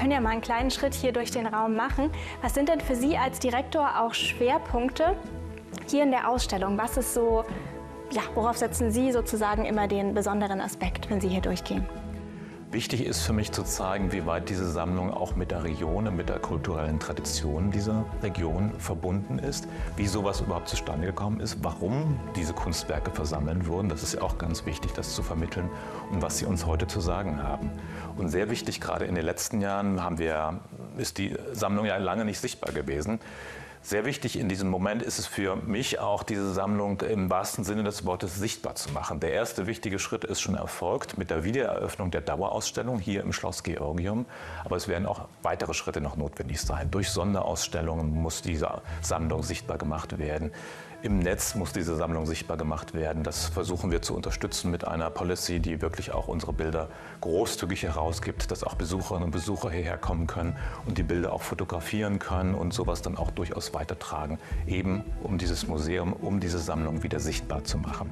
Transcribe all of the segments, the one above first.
können ja mal einen kleinen Schritt hier durch den Raum machen. Was sind denn für Sie als Direktor auch Schwerpunkte hier in der Ausstellung? Was ist so, ja, worauf setzen Sie sozusagen immer den besonderen Aspekt, wenn Sie hier durchgehen? Wichtig ist für mich zu zeigen, wie weit diese Sammlung auch mit der Region, mit der kulturellen Tradition dieser Region verbunden ist, wie sowas überhaupt zustande gekommen ist, warum diese Kunstwerke versammelt wurden. Das ist ja auch ganz wichtig, das zu vermitteln und was sie uns heute zu sagen haben. Und sehr wichtig, gerade in den letzten Jahren ist die Sammlung ja lange nicht sichtbar gewesen. Sehr wichtig in diesem Moment ist es für mich auch, diese Sammlung im wahrsten Sinne des Wortes sichtbar zu machen. Der erste wichtige Schritt ist schon erfolgt mit der Wiedereröffnung der Dauerausstellung hier im Schloss Georgium. Aber es werden auch weitere Schritte noch notwendig sein. Durch Sonderausstellungen muss diese Sammlung sichtbar gemacht werden. Im Netz muss diese Sammlung sichtbar gemacht werden. Das versuchen wir zu unterstützen mit einer Policy, die wirklich auch unsere Bilder großzügig herausgibt, dass auch Besucherinnen und Besucher hierher kommen können und die Bilder auch fotografieren können und sowas dann auch durchaus weitertragen, eben um dieses Museum, um diese Sammlung wieder sichtbar zu machen.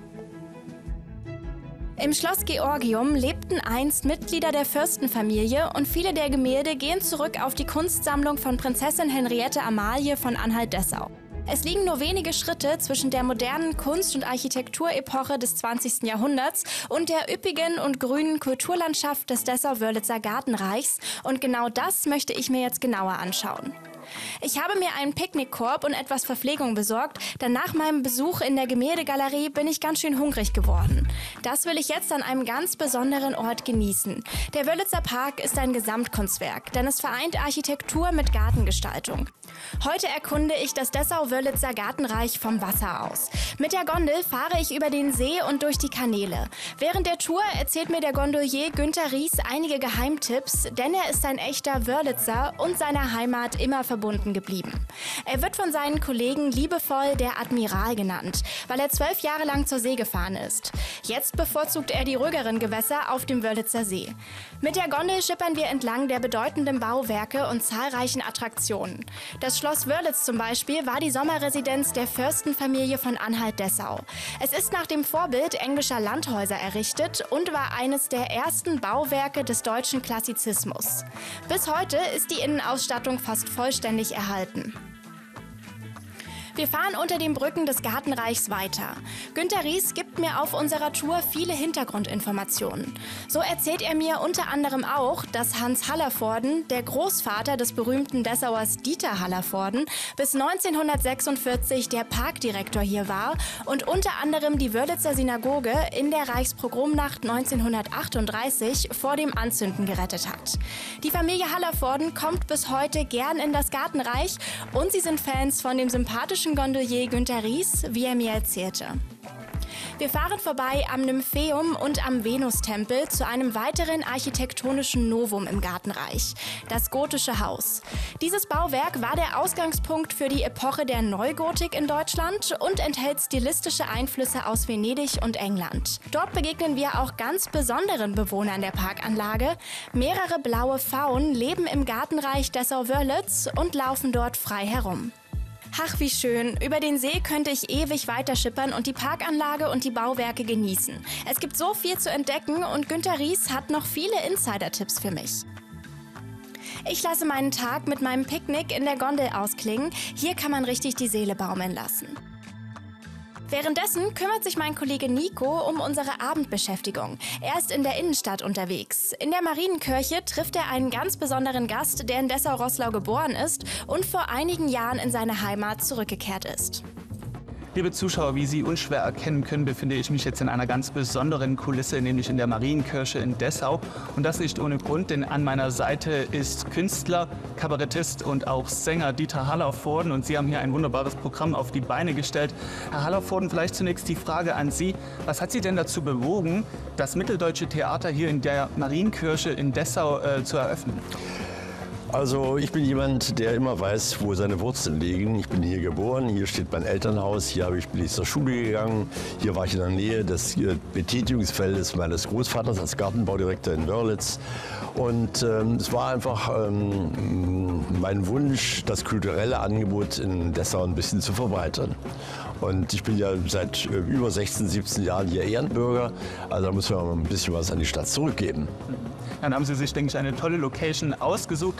Im Schloss Georgium lebten einst Mitglieder der Fürstenfamilie und viele der Gemälde gehen zurück auf die Kunstsammlung von Prinzessin Henriette Amalie von Anhalt-Dessau. Es liegen nur wenige Schritte zwischen der modernen Kunst- und Architekturepoche des 20. Jahrhunderts und der üppigen und grünen Kulturlandschaft des Dessau-Wörlitzer Gartenreichs. Und genau das möchte ich mir jetzt genauer anschauen. Ich habe mir einen Picknickkorb und etwas Verpflegung besorgt, denn nach meinem Besuch in der Gemäldegalerie bin ich ganz schön hungrig geworden. Das will ich jetzt an einem ganz besonderen Ort genießen. Der Wörlitzer Park ist ein Gesamtkunstwerk, denn es vereint Architektur mit Gartengestaltung. Heute erkunde ich das Dessau-Wörlitzer Gartenreich vom Wasser aus. Mit der Gondel fahre ich über den See und durch die Kanäle. Während der Tour erzählt mir der Gondolier Günter Ries einige Geheimtipps, denn er ist ein echter Wörlitzer und seiner Heimat immer verbunden geblieben. Er wird von seinen Kollegen liebevoll der Admiral genannt, weil er 12 Jahre lang zur See gefahren ist. Jetzt bevorzugt er die ruhigeren Gewässer auf dem Wörlitzer See. Mit der Gondel schippern wir entlang der bedeutenden Bauwerke und zahlreichen Attraktionen. Das Schloss Wörlitz zum Beispiel war die Sommerresidenz der Fürstenfamilie von Anhalt-Dessau. Es ist nach dem Vorbild englischer Landhäuser errichtet und war eines der ersten Bauwerke des deutschen Klassizismus. Bis heute ist die Innenausstattung fast vollständig erhalten. Wir fahren unter den Brücken des Gartenreichs weiter. Günter Ries gibt mir auf unserer Tour viele Hintergrundinformationen. So erzählt er mir unter anderem auch, dass Hans Hallervorden, der Großvater des berühmten Dessauers Dieter Hallervorden, bis 1946 der Parkdirektor hier war und unter anderem die Wörlitzer Synagoge in der Reichspogromnacht 1938 vor dem Anzünden gerettet hat. Die Familie Hallervorden kommt bis heute gern in das Gartenreich und sie sind Fans von dem sympathischen Gondolier Günter Ries, wie er mir erzählte. Wir fahren vorbei am Nympheum und am Venustempel zu einem weiteren architektonischen Novum im Gartenreich, das Gotische Haus. Dieses Bauwerk war der Ausgangspunkt für die Epoche der Neugotik in Deutschland und enthält stilistische Einflüsse aus Venedig und England. Dort begegnen wir auch ganz besonderen Bewohnern der Parkanlage. Mehrere blaue Pfauen leben im Gartenreich Dessau-Wörlitz und laufen dort frei herum. Ach, wie schön. Über den See könnte ich ewig weiter schippern und die Parkanlage und die Bauwerke genießen. Es gibt so viel zu entdecken und Günter Ries hat noch viele Insider-Tipps für mich. Ich lasse meinen Tag mit meinem Picknick in der Gondel ausklingen. Hier kann man richtig die Seele baumeln lassen. Währenddessen kümmert sich mein Kollege Nico um unsere Abendbeschäftigung. Er ist in der Innenstadt unterwegs. In der Marienkirche trifft er einen ganz besonderen Gast, der in Dessau-Roßlau geboren ist und vor einigen Jahren in seine Heimat zurückgekehrt ist. Liebe Zuschauer, wie Sie unschwer erkennen können, befinde ich mich jetzt in einer ganz besonderen Kulisse, nämlich in der Marienkirche in Dessau. Und das nicht ohne Grund, denn an meiner Seite ist Künstler, Kabarettist und auch Sänger Dieter Hallervorden. Und Sie haben hier ein wunderbares Programm auf die Beine gestellt. Herr Hallervorden, vielleicht zunächst die Frage an Sie. Was hat Sie denn dazu bewogen, das Mitteldeutsche Theater hier in der Marienkirche in Dessau zu eröffnen? Also ich bin jemand, der immer weiß, wo seine Wurzeln liegen. Ich bin hier geboren, hier steht mein Elternhaus, hier bin ich zur Schule gegangen, hier war ich in der Nähe des Betätigungsfeldes meines Großvaters als Gartenbaudirektor in Wörlitz. Und es war einfach mein Wunsch, das kulturelle Angebot in Dessau ein bisschen zu verbreitern. Und ich bin ja seit über 16, 17 Jahren hier Ehrenbürger, also da muss man ein bisschen was an die Stadt zurückgeben. Dann haben Sie sich, denke ich, eine tolle Location ausgesucht.